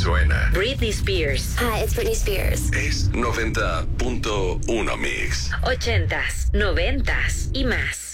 suena. Britney Spears. Hi, it's Britney Spears. Es 90.1 Mix. 80s, 90s y más.